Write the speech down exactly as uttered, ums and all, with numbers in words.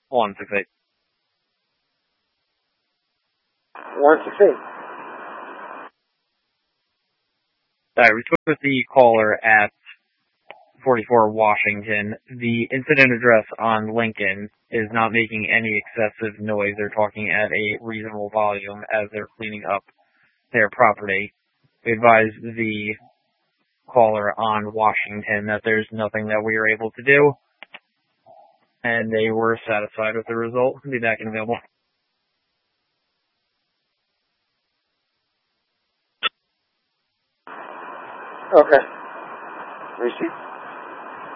one six eight. one six eight. Sorry, we spoke with the caller at forty-four Washington. The incident address on Lincoln is not making any excessive noise. They're talking at a reasonable volume as they're cleaning up their property. We advised the caller on Washington that there's nothing that we were able to do, and they were satisfied with the result. I'll be back and available. Okay. Receive.